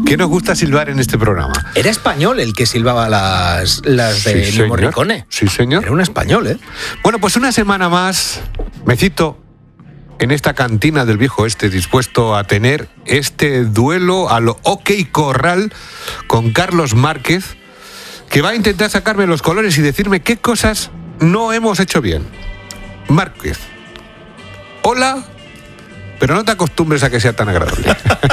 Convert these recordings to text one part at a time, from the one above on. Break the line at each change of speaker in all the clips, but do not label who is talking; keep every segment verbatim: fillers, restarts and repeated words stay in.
¿Qué nos gusta silbar en este programa?
Era español el que silbaba las, las de
Sí,
Ennio
señor.
Morricone.
Sí, señor.
Era un español, ¿eh?
Bueno, pues una semana más me cito en esta cantina del viejo oeste, dispuesto a tener este duelo a lo OK Corral con Carlos Márquez, que va a intentar sacarme los colores y decirme qué cosas no hemos hecho bien. Márquez, hola, pero no te acostumbres a que sea tan agradable.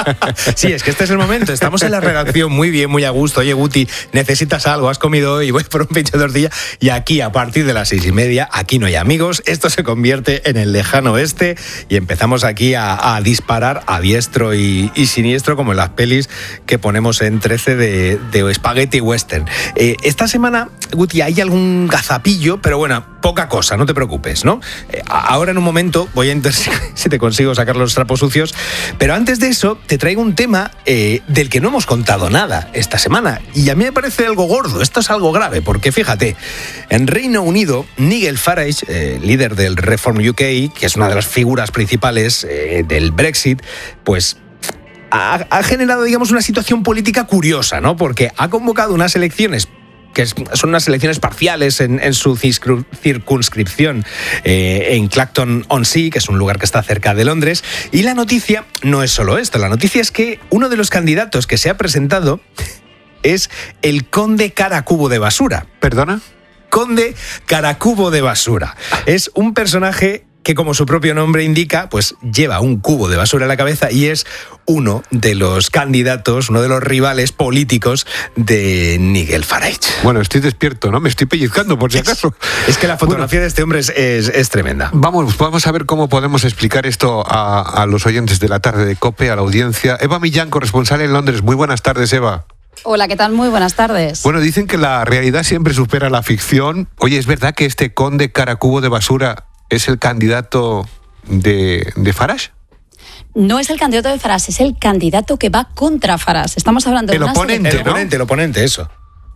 Sí, es que este es el momento. Estamos en la redacción muy bien, muy a gusto. Oye, Guti, necesitas algo, has comido hoy, voy por un pincho de tortilla. Y aquí, a partir de las seis y media, aquí no hay amigos. Esto se convierte en el lejano oeste y empezamos aquí a, a disparar a diestro y, y siniestro, como en las pelis que ponemos en trece de, de Spaghetti Western. Eh, esta semana, Guti, hay algún gazapillo, pero bueno, poca cosa, no te preocupes, ¿no? Eh, ahora en un momento voy a intentar si te consigo sacar los trapos sucios, pero antes de eso te traigo un tema eh, del que no hemos contado nada esta semana y a mí me parece algo gordo, esto es algo grave, porque fíjate, en Reino Unido, Nigel Farage, eh, líder del Reform U K, que es una de las figuras principales eh, del Brexit, pues ha, ha generado, digamos, una situación política curiosa, ¿no? Porque ha convocado unas elecciones que son unas elecciones parciales en, en su circunscripción eh, en Clacton-on-Sea, que es un lugar que está cerca de Londres. Y la noticia no es solo esto, la noticia es que uno de los candidatos que se ha presentado es el conde Caracubo de Basura.
¿Perdona?
Conde Caracubo de Basura. Es un personaje que, como su propio nombre indica, pues lleva un cubo de basura en la cabeza y es uno de los candidatos, uno de los rivales políticos de Nigel Farage.
Bueno, estoy despierto, ¿no? Me estoy pellizcando, por si acaso.
Es, es que la fotografía bueno, de este hombre es, es, es tremenda.
Vamos, vamos a ver cómo podemos explicar esto a, a los oyentes de la tarde de COPE, a la audiencia. Eva Millán, corresponsal en Londres. Muy buenas tardes, Eva.
Hola, ¿qué tal? Muy buenas tardes.
Bueno, dicen que la realidad siempre supera la ficción. Oye, ¿es verdad que este conde Caracubo de Basura es el candidato de, de Farage?
No es el candidato de Farage, es el candidato que va contra Farage. Estamos hablando de
el
una
oponente,
el oponente, el oponente, eso.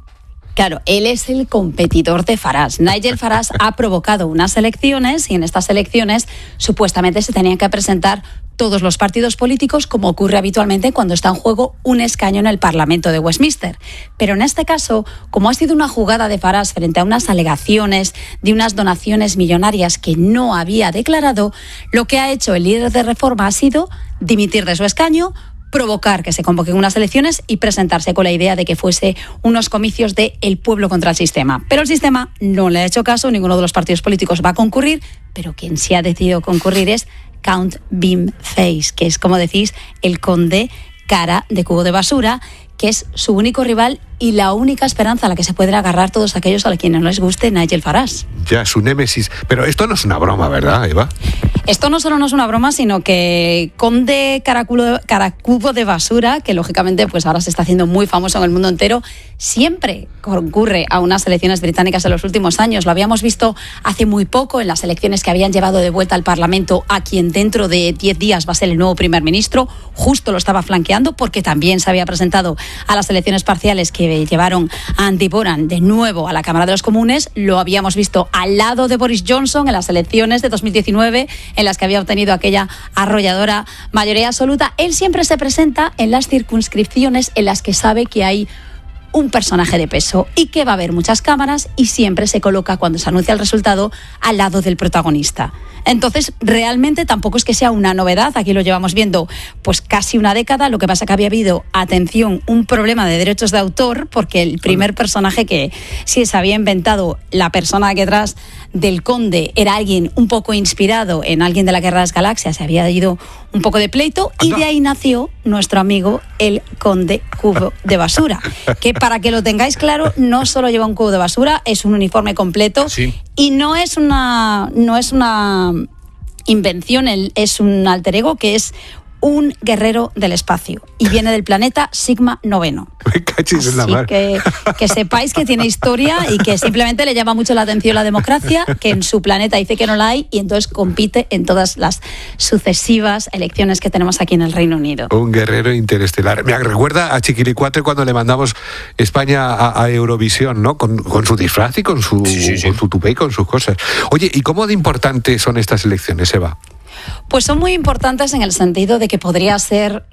Claro, él es el competidor de Farage. Nigel Farage ha provocado unas elecciones y en estas elecciones supuestamente se tenían que presentar todos los partidos políticos, como ocurre habitualmente cuando está en juego un escaño en el Parlamento de Westminster. Pero en este caso, como ha sido una jugada de Farage frente a unas alegaciones de unas donaciones millonarias que no había declarado, lo que ha hecho el líder de Reforma ha sido dimitir de su escaño, provocar que se convoquen unas elecciones y presentarse con la idea de que fuese unos comicios de el pueblo contra el sistema. Pero el sistema no le ha hecho caso, ninguno de los partidos políticos va a concurrir, pero quien sí ha decidido concurrir es Count Beam Face, que es, como decís, el conde cara de cubo de basura, que es su único rival y la única esperanza a la que se pueden agarrar todos aquellos a quienes no les guste Nigel Farage.
Ya, su némesis. Pero esto no es una broma, ¿verdad, Eva?
Esto no solo no es una broma, sino que Conde Caracubo, Caracubo de Basura, que lógicamente pues ahora se está haciendo muy famoso en el mundo entero, siempre concurre a unas elecciones británicas en los últimos años. Lo habíamos visto hace muy poco en las elecciones que habían llevado de vuelta al Parlamento a quien dentro de diez días va a ser el nuevo primer ministro. Justo lo estaba flanqueando porque también se había presentado a las elecciones parciales que llevaron a Andy Boran de nuevo a la Cámara de los Comunes. Lo habíamos visto al lado de Boris Johnson en las elecciones de dos mil diecinueve, en las que había obtenido aquella arrolladora mayoría absoluta. Él siempre se presenta en las circunscripciones en las que sabe que hay un personaje de peso y que va a haber muchas cámaras, y siempre se coloca, cuando se anuncia el resultado, al lado del protagonista. Entonces, realmente tampoco es que sea una novedad, aquí lo llevamos viendo pues casi una década. Lo que pasa que había habido, atención, un problema de derechos de autor, porque el primer personaje que sí se había inventado, la persona detrás del conde, era alguien un poco inspirado en alguien de la Guerra de las Galaxias, se había ido un poco de pleito, y de ahí nació nuestro amigo el conde cubo de basura, que, para que lo tengáis claro, no solo lleva un cubo de basura, es un uniforme completo. Sí. Y no es una no es una invención, es un alter ego, que es un guerrero del espacio y viene del planeta Sigma noveno.
Me cachis en la mar.
Así que, que sepáis que tiene historia y que simplemente le llama mucho la atención la democracia, que en su planeta dice que no la hay, y entonces compite en todas las sucesivas elecciones que tenemos aquí en el Reino Unido.
Un guerrero interestelar. Me recuerda a Chiquilicuatre cuando le mandamos España a, a Eurovisión, ¿no? Con, con su disfraz y con su, sí, sí, sí. con su tupé y con sus cosas. Oye, ¿y cómo de importantes son estas elecciones, Eva?
Pues son muy importantes en el sentido de que podría ser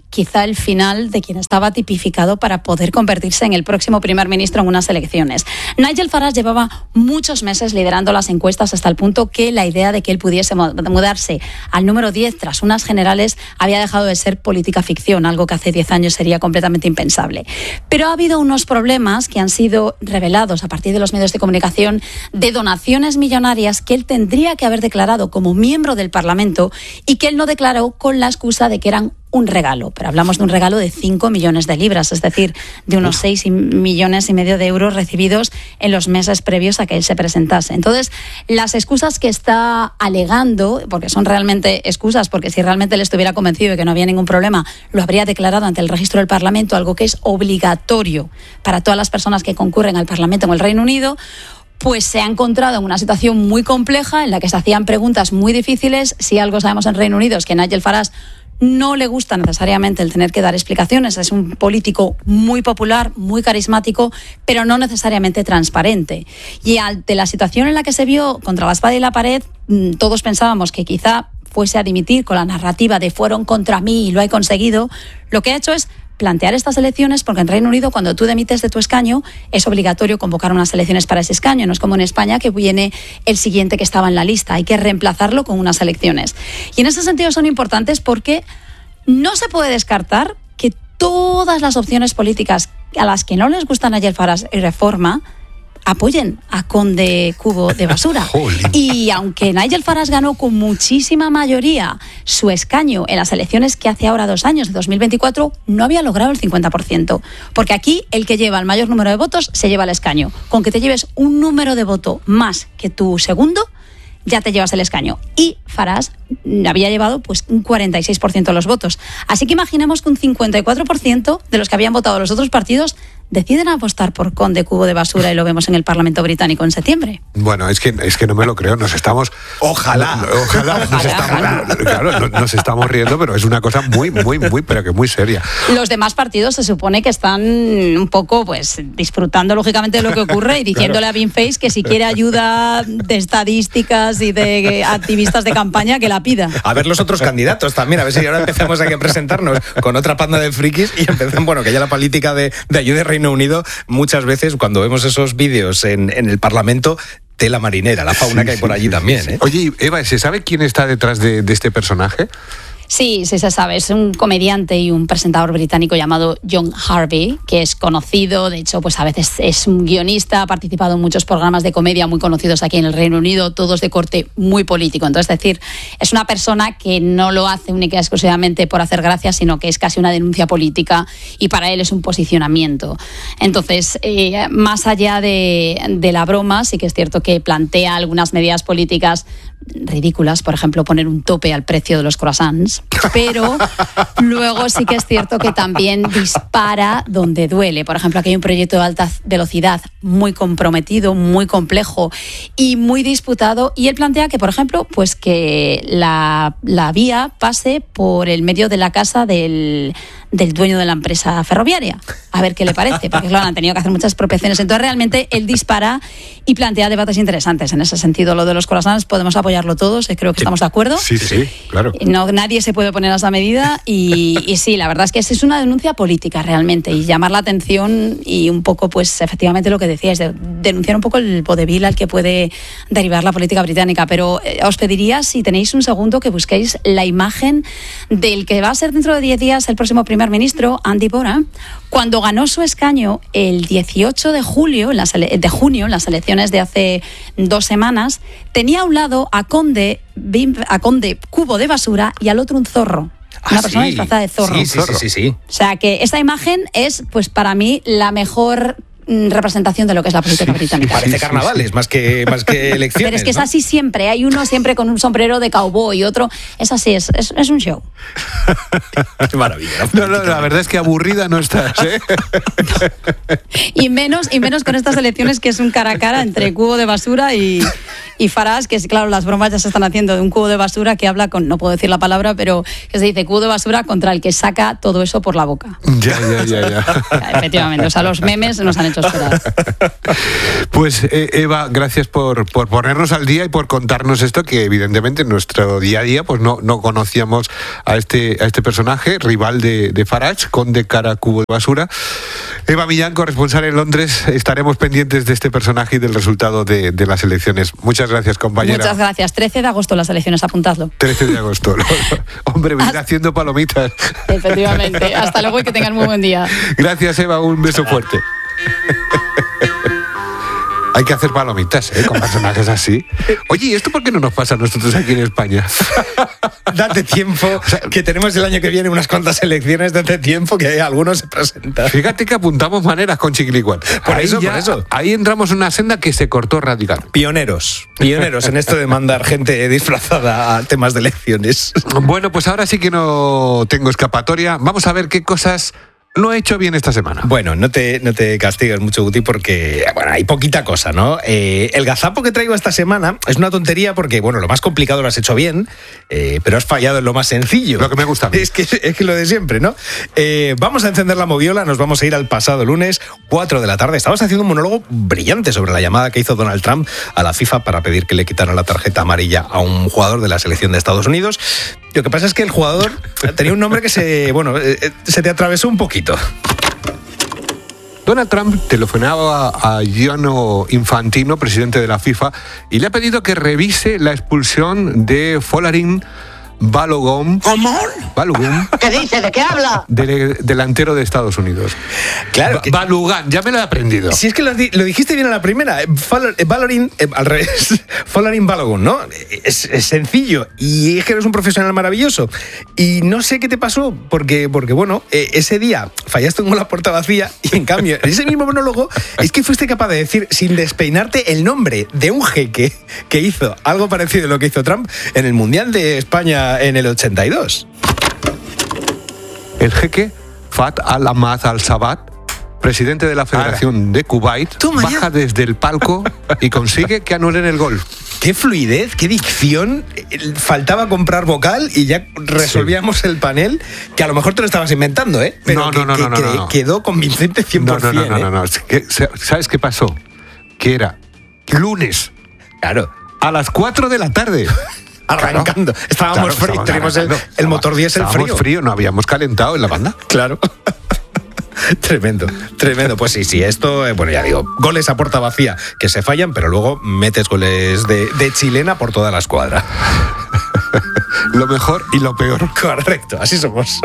quizá el final de quien estaba tipificado para poder convertirse en el próximo primer ministro en unas elecciones. Nigel Farage llevaba muchos meses liderando las encuestas hasta el punto que la idea de que él pudiese mudarse al número diez tras unas generales había dejado de ser política ficción, algo que hace diez años sería completamente impensable. Pero ha habido unos problemas que han sido revelados a partir de los medios de comunicación de donaciones millonarias que él tendría que haber declarado como miembro del Parlamento y que él no declaró con la excusa de que eran un regalo, pero hablamos de un regalo de cinco millones de libras, es decir, de unos seis millones y medio de euros recibidos en los meses previos a que él se presentase. Entonces, las excusas que está alegando, porque son realmente excusas, porque si realmente él estuviera convencido de que no había ningún problema, lo habría declarado ante el registro del Parlamento, algo que es obligatorio para todas las personas que concurren al Parlamento en el Reino Unido, pues se ha encontrado en una situación muy compleja en la que se hacían preguntas muy difíciles. Si algo sabemos en Reino Unido es que Nigel Farage no le gusta necesariamente el tener que dar explicaciones. Es un político muy popular, muy carismático, pero no necesariamente transparente. Y ante la situación en la que se vio contra la espada y la pared, todos pensábamos que quizá fuese a dimitir con la narrativa de fueron contra mí y lo he conseguido. Lo que ha hecho es plantear estas elecciones, porque en Reino Unido cuando tú demites de tu escaño es obligatorio convocar unas elecciones para ese escaño, no es como en España que viene el siguiente que estaba en la lista, hay que reemplazarlo con unas elecciones. Y en ese sentido son importantes porque no se puede descartar que todas las opciones políticas a las que no les gusta Nigel Farage y Reforma apoyen a Conde Cubo de Basura. Y aunque Nigel Farage ganó con muchísima mayoría su escaño en las elecciones que hace ahora dos años, de dos mil veinticuatro, no había logrado el cincuenta por ciento. Porque aquí el que lleva el mayor número de votos se lleva el escaño. Con que te lleves un número de voto más que tu segundo, ya te llevas el escaño. Y Farage había llevado pues un cuarenta y seis por ciento de los votos. Así que imaginemos que un cincuenta y cuatro por ciento de los que habían votado los otros partidos deciden apostar por Conde Cubo de Basura y lo vemos en el Parlamento británico en septiembre.
Bueno, es que es que no me lo creo, nos estamos...
Ojalá.
No, ojalá, nos
Ojalá,
estamos,
ojalá.
Claro, nos estamos riendo, pero es una cosa muy, muy, muy, pero que muy seria.
Los demás partidos se supone que están un poco pues disfrutando lógicamente de lo que ocurre y diciéndole claro. a Beanface que si quiere ayuda de estadísticas y de activistas de campaña que la pida.
A ver los otros candidatos también, a ver si ahora empezamos aquí a presentarnos con otra panda de frikis y empezan, bueno, que ya la política de, de ayuda de Reino Unido, muchas veces cuando vemos esos vídeos en, en el Parlamento, tela marinera, la fauna sí, que hay por allí sí, también.
Sí.
¿eh?
Oye, Eva, ¿se sabe quién está detrás de, de este personaje?
Sí, sí se sabe. Es un comediante y un presentador británico llamado John Harvey, que es conocido, de hecho, pues a veces es un guionista, ha participado en muchos programas de comedia muy conocidos aquí en el Reino Unido, todos de corte muy político. Entonces, es decir, es una persona que no lo hace única y exclusivamente por hacer gracia, sino que es casi una denuncia política y para él es un posicionamiento. Entonces, eh, más allá de, de la broma, sí que es cierto que plantea algunas medidas políticas ridículas, por ejemplo, poner un tope al precio de los croissants, pero luego sí que es cierto que también dispara donde duele. Por ejemplo, aquí hay un proyecto de alta velocidad muy comprometido, muy complejo y muy disputado, y él plantea que, por ejemplo, pues que la, la vía pase por el medio de la casa del, del dueño de la empresa ferroviaria. A ver qué le parece, porque claro, han tenido que hacer muchas expropiaciones. Entonces, realmente, él dispara y plantea debates interesantes. En ese sentido, lo de los croissants podemos apoyarlo todos, creo que estamos de acuerdo.
Sí, sí, claro.
No, nadie se puede poner a esa medida y, y sí, la verdad es que es una denuncia política realmente y llamar la atención y un poco, pues efectivamente lo que decíais, de denunciar un poco el vodevil al que puede derivar la política británica. Pero eh, os pediría, si tenéis un segundo, que busquéis la imagen del que va a ser dentro de diez días el próximo primer ministro, Andy Boran, cuando ganó su escaño el dieciocho de julio, en las ele- de junio, en las elecciones de hace dos semanas, tenía a un lado a Conde, a Conde Cubo de Basura y al otro un zorro. Una
ah,
persona
sí.
disfrazada de zorro.
Sí, sí, sí, sí, sí.
O sea que esta imagen es, pues para mí, la mejor representación de lo que es la política
sí,
británica.
Sí, parece carnavales, más que, más que elecciones.
Pero es que
¿no?
es así siempre. Hay uno siempre con un sombrero de cowboy y otro. Es así, es, es, es un show.
Qué maravilla.
No, no, la verdad es que aburrida no estás, ¿eh?
Y menos, y menos con estas elecciones que es un cara a cara entre Cubo de Basura y, y Farage, que es, claro, las bromas ya se están haciendo de un cubo de basura que habla con, no puedo decir la palabra, pero que se dice cubo de basura contra el que saca todo eso por la boca.
Ya, ya, ya, ya.
Efectivamente, o sea, los memes nos han hecho esperar.
Pues eh, Eva, gracias por, por ponernos al día y por contarnos esto, que evidentemente en nuestro día a día pues no, no conocíamos a este, a este personaje, rival de, de Farage, conde cara cubo de basura. Eva Millán, corresponsal en Londres, estaremos pendientes de este personaje y del resultado de, de las elecciones. Muchas gracias, compañera.
Muchas gracias. trece de agosto las elecciones, apuntadlo.
trece de agosto. Hombre, venir haciendo palomitas.
Efectivamente. Hasta luego y que tengan muy buen día.
Gracias, Eva. Un beso fuerte. Hay que hacer palomitas, ¿eh? Con personajes así. Oye, ¿y esto por qué no nos pasa a nosotros aquí en España?
Date tiempo, o sea, que tenemos el año que viene unas cuantas elecciones, date tiempo que algunos se presentan.
Fíjate que apuntamos maneras con Chiquilicuat.
Por
ahí
eso,
ya,
por eso.
Ahí entramos en una senda que se cortó radical.
Pioneros, pioneros en esto de mandar gente disfrazada a temas de elecciones.
Bueno, pues ahora sí que no tengo escapatoria. Vamos a ver qué cosas no he hecho bien esta semana.
Bueno, no te, no te castigues mucho, Guti, porque bueno, hay poquita cosa, ¿no? Eh, el gazapo que traigo esta semana es una tontería porque, bueno, lo más complicado lo has hecho bien, eh, pero has fallado en lo más sencillo.
Lo que me gusta a mí.
Es que, es que lo de siempre, ¿no? Eh, vamos a encender la moviola, nos vamos a ir al pasado lunes, cuatro de la tarde. Estabas haciendo un monólogo brillante sobre la llamada que hizo Donald Trump a la FIFA para pedir que le quitaran la tarjeta amarilla a un jugador de la selección de Estados Unidos. Lo que pasa es que el jugador tenía un nombre que se, bueno, eh, se te atravesó un poquito.
Donald Trump telefonaba a Gianni Infantino, presidente de la FIFA, y le ha pedido que revise la expulsión de Folarin Balogun.
¿Cómo?
Balogun.
¿Qué dice? ¿De qué habla?
De, delantero de Estados Unidos.
Claro. Que,
Balogun, ya me lo he aprendido.
Si es que lo, lo dijiste bien a la primera. Balogun, eh, al revés. Folarin Balogun, ¿no? Es, es sencillo. Y es que eres un profesional maravilloso. Y no sé qué te pasó, porque, porque bueno, eh, ese día fallaste con la puerta vacía y en cambio, en ese mismo monólogo, es que fuiste capaz de decir, sin despeinarte, el nombre de un jeque que hizo algo parecido a lo que hizo Trump en el Mundial de España en el ochenta y dos.
El jeque Fat al-Ahmad al-Sabat, presidente de la Federación de Kuwait, baja desde el palco y consigue que anulen el gol.
Qué fluidez, qué dicción. Faltaba comprar vocal y ya resolvíamos sí. el panel, que a lo mejor te lo estabas inventando, ¿eh? Pero
no,
que,
no, no,
que,
no, no,
que
no.
quedó convincente cien por ciento.
No, no, no, no, no, no. Es que, ¿sabes qué pasó? Que era lunes.
Claro.
A las cuatro de la tarde.
Arrancando. Claro. Estábamos claro, fríos, teníamos el, el motor diésel frío.
Estábamos frío, no habíamos calentado en la banda.
Claro. Tremendo, tremendo. Pues sí, sí, esto, eh, bueno, ya digo, goles a puerta vacía que se fallan, pero luego metes goles de, de chilena por toda la escuadra.
Lo mejor y lo peor.
Correcto, así somos.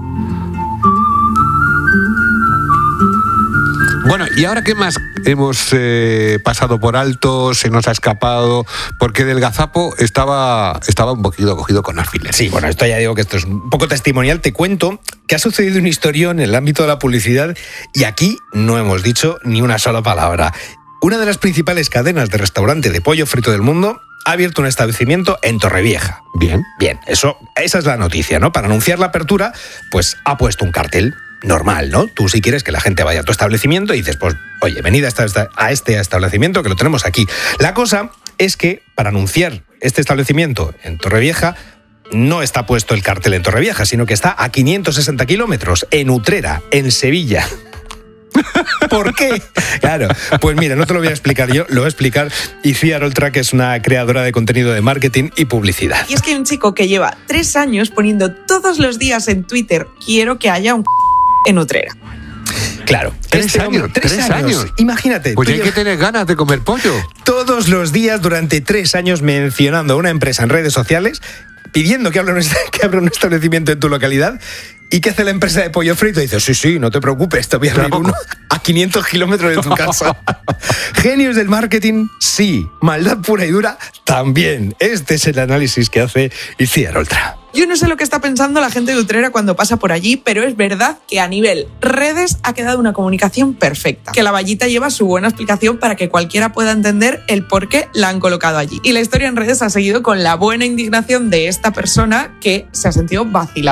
Bueno, ¿y ahora qué más hemos eh, pasado por alto? Se nos ha escapado, porque del gazapo estaba, estaba un poquito cogido con alfiler.
Sí, bueno, esto ya digo que esto es un poco testimonial. Te cuento que ha sucedido una historión en el ámbito de la publicidad y aquí no hemos dicho ni una sola palabra. Una de las principales cadenas de restaurante de pollo frito del mundo ha abierto un establecimiento en Torrevieja.
Bien.
Bien, eso, esa es la noticia, ¿no? Para anunciar la apertura, pues ha puesto un cartel. Normal, ¿no? Tú si quieres que la gente vaya a tu establecimiento y dices, pues, oye, venid a, esta, a este establecimiento que lo tenemos aquí. La cosa es que para anunciar este establecimiento en Torrevieja no está puesto el cartel en Torrevieja, sino que está a quinientos sesenta kilómetros, en Utrera, en Sevilla. ¿Por qué? Claro, pues mira, no te lo voy a explicar yo, lo voy a explicar Icía Oltra, que es una creadora de contenido de marketing y publicidad.
Y es que hay un chico que lleva tres años poniendo todos los días en Twitter, quiero que haya un en Utrera.
Claro.
Tres
este
años,
hombre, tres,
tres
años.
años.
Imagínate.
Pues hay
llevas...
que tener ganas de comer pollo.
Todos los días durante tres años mencionando a una empresa en redes sociales, pidiendo que abra un, que abra un establecimiento en tu localidad. ¿Y qué hace la empresa de pollo frito? Y dice, sí, sí, no te preocupes, te voy a abrir uno a quinientos kilómetros de tu casa. Genios del marketing, sí. Maldad pura y dura, también. Este es el análisis que hace Icía Oltra.
Yo no sé lo que está pensando la gente de Utrera cuando pasa por allí, pero es verdad que a nivel redes ha quedado una comunicación perfecta. Que la vallita lleva su buena explicación para que cualquiera pueda entender el por qué la han colocado allí. Y la historia en redes ha seguido con la buena indignación de esta persona que se ha sentido vacilada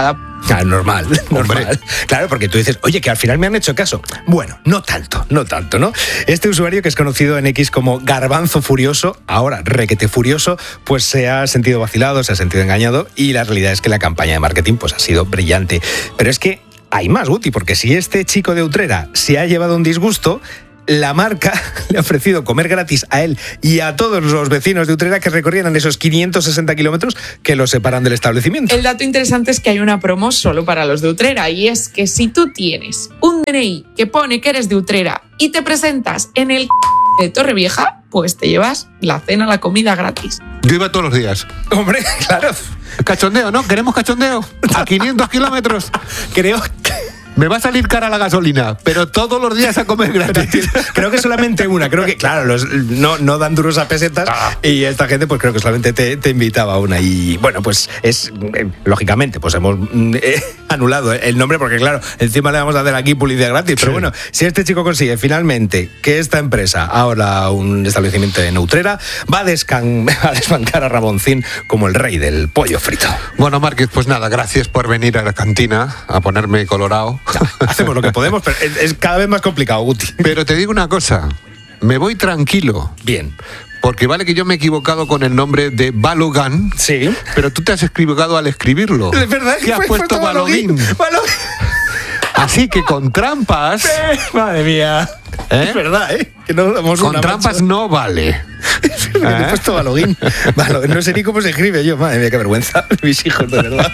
Ah, normal, normal. Claro, porque tú dices, oye, que al final me han hecho caso. Bueno, no tanto, no tanto, ¿no? Este usuario, que es conocido en X como Garbanzo Furioso, ahora requete furioso, pues se ha sentido vacilado, se ha sentido engañado, y la realidad es que la campaña de marketing pues ha sido brillante. Pero es que hay más, Guti, porque si este chico de Utrera se ha llevado un disgusto, la marca le ha ofrecido comer gratis a él y a todos los vecinos de Utrera que recorrieran esos quinientos sesenta kilómetros que los separan del establecimiento.
El dato interesante es que hay una promo solo para los de Utrera, y es que si tú tienes un D N I que pone que eres de Utrera y te presentas en el de Torrevieja, pues te llevas la cena, la comida gratis.
Yo iba todos los días.
Hombre, claro.
Cachondeo, ¿no? ¿Queremos cachondeo? A quinientos kilómetros.
Creo
Me va a salir cara la gasolina, pero todos los días a comer gratis.
Creo que solamente una. Creo que, claro, los, no, no dan duros a pesetas, ah. y esta gente, pues creo que solamente te, te invitaba a una. Y bueno, pues es, eh, lógicamente, pues hemos eh, anulado el nombre porque, claro, encima le vamos a hacer aquí publicidad gratis. Pero sí. Bueno, si este chico consigue finalmente que esta empresa, ahora un establecimiento de Utrera, va a, descan, a desbancar a Ramoncín como el rey del pollo frito.
Bueno, Márquez, pues nada, gracias por venir a la cantina a ponerme colorado.
Hacemos lo que podemos, pero es, es cada vez más complicado, Guti.
Pero te digo una cosa, me voy tranquilo.
Bien.
Porque vale que yo me he equivocado con el nombre de Balogan.
Sí.
Pero tú te has equivocado al escribirlo.
Es verdad
que has puesto Baloguín.
Baloguín.
Así que con trampas...
Eh, madre mía. ¿Eh? Es verdad, ¿eh? Que no damos
con
una
trampas
mancha.
No vale.
Es verdad, ¿eh? He puesto Baloguín. Baloguín. No sé ni cómo se escribe yo. Madre mía, qué vergüenza. Mis hijos, de verdad.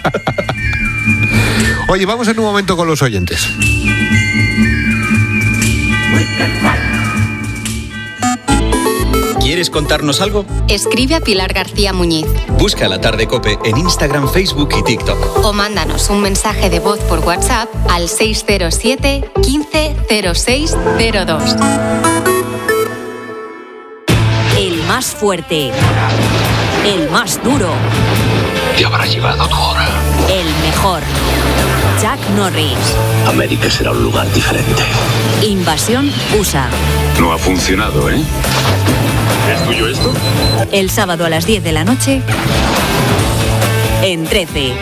Oye, vamos en un momento con los oyentes.
¿Quieres contarnos algo?
Escribe a Pilar García Muñiz.
Busca La Tarde COPE en Instagram, Facebook y TikTok.
O mándanos un mensaje de voz por WhatsApp al seis cero siete, quince, cero seis cero dos.
El más fuerte. El más duro.
Te habrá llegado tu hora.
El mejor. Chuck Norris.
América será un lugar diferente.
Invasión U S A.
No ha funcionado, ¿eh? ¿Es tuyo esto?
El sábado a las diez de la noche en trece.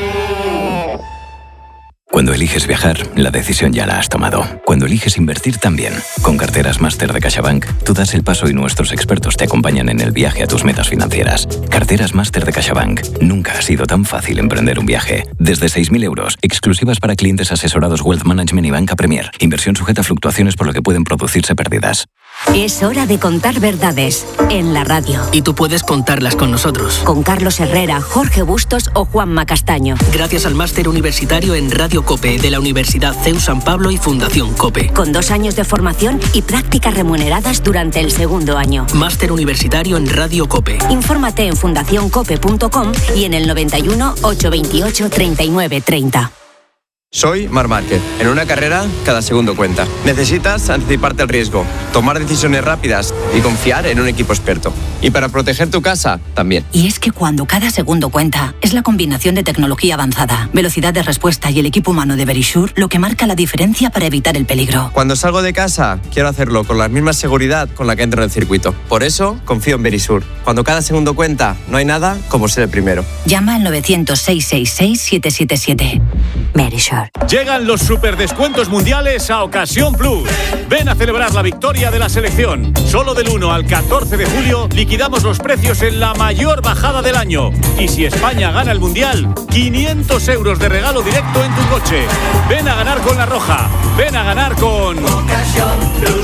Cuando eliges viajar, la decisión ya la has tomado. Cuando eliges invertir, también. Con Carteras Máster de CaixaBank, tú das el paso y nuestros expertos te acompañan en el viaje a tus metas financieras. Carteras Máster de CaixaBank. Nunca ha sido tan fácil emprender un viaje. Desde seis mil euros, exclusivas para clientes asesorados Wealth Management y Banca Premier. Inversión sujeta a fluctuaciones por lo que pueden producirse pérdidas.
Es hora de contar verdades en la radio.
Y tú puedes contarlas con nosotros.
Con Carlos Herrera, Jorge Bustos o Juanma Castaño.
Gracias al máster universitario en Radio COPE de la Universidad C E U San Pablo y Fundación COPE.
Con dos años de formación y prácticas remuneradas durante el segundo año.
Máster universitario en Radio COPE.
Infórmate en fundación cope punto com y en el noventa y uno, ochocientos veintiocho, treinta y nueve treinta.
Soy Marc Márquez. En una carrera, cada segundo cuenta. Necesitas anticiparte al riesgo, tomar decisiones rápidas y confiar en un equipo experto. Y para proteger tu casa, también.
Y es que cuando cada segundo cuenta, es la combinación de tecnología avanzada, velocidad de respuesta y el equipo humano de Verisure lo que marca la diferencia para evitar el peligro.
Cuando salgo de casa, quiero hacerlo con la misma seguridad con la que entro en el circuito. Por eso, confío en Verisure. Cuando cada segundo cuenta, no hay nada como ser el primero.
Llama al novecientos, seiscientos sesenta y seis, siete siete siete. Verisure.
Llegan los superdescuentos mundiales a Ocasión Plus. Ven a celebrar la victoria de la selección. Solo del uno al catorce de julio liquidamos los precios en la mayor bajada del año. Y si España gana el mundial, quinientos euros de regalo directo en tu coche. Ven a ganar con La Roja. Ven a ganar con Ocasión Plus.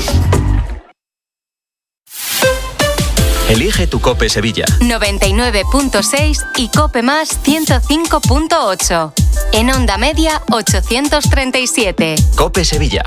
Elige tu COPE Sevilla.
noventa y nueve punto seis y COPE más ciento cinco punto ocho. En onda media ochocientos treinta y siete.
COPE Sevilla.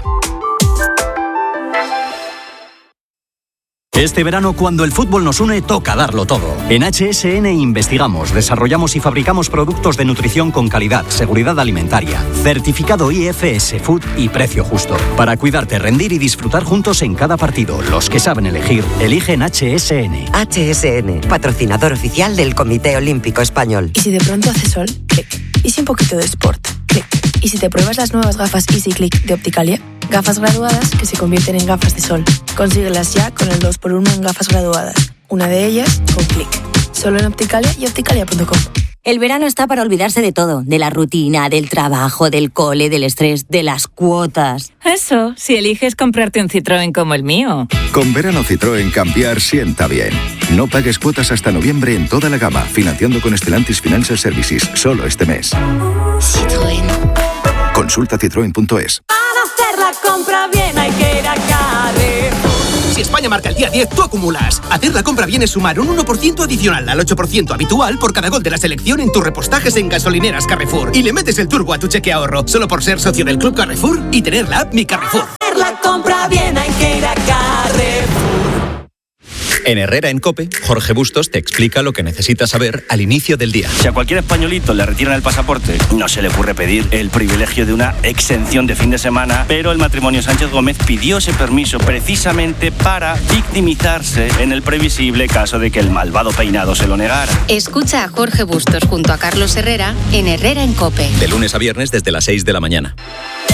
Este verano, cuando el fútbol nos une, toca darlo todo. En H S N investigamos, desarrollamos y fabricamos productos de nutrición con calidad, seguridad alimentaria, certificado I F S Food y precio justo. Para cuidarte, rendir y disfrutar juntos en cada partido. Los que saben elegir, eligen H S N.
H S N, patrocinador oficial del Comité Olímpico Español.
¿Y si de pronto hace sol? Clic. ¿Y si un poquito de sport? Clic. ¿Y si te pruebas las nuevas gafas Easy Click de Opticalia? Gafas graduadas que se convierten en gafas de sol. Consíguelas ya con el dos por uno en gafas graduadas. Una de ellas con Click. Solo en Opticalia y opticalia punto com.
El verano está para olvidarse de todo, de la rutina, del trabajo, del cole, del estrés, de las cuotas.
Eso, si eliges comprarte un Citroën como el mío.
Con verano Citroën cambiar sienta bien. No pagues cuotas hasta noviembre en toda la gama, financiando con Stellantis Financial Services, solo este mes.
Citroën.
Consulta citroen punto es.
Para hacer la compra bien hay que ir a Carrefour.
Si España marca el día diez, tú acumulas. Hacer la compra bien es sumar un uno por ciento adicional al ocho por ciento habitual por cada gol de la selección en tus repostajes en gasolineras Carrefour. Y le metes el turbo a tu cheque ahorro, solo por ser socio del Club Carrefour y tener la app Mi Carrefour.
Para hacer la compra bien hay que ir a Carrefour.
En Herrera en COPE, Jorge Bustos te explica lo que necesitas saber al inicio del día.
Si a cualquier españolito le retiran el pasaporte, no se le ocurre pedir el privilegio de una exención de fin de semana, pero el matrimonio Sánchez Gómez pidió ese permiso precisamente para victimizarse en el previsible caso de que el malvado peinado se lo negara.
Escucha a Jorge Bustos junto a Carlos Herrera en Herrera en COPE.
De lunes a viernes desde las seis de la mañana.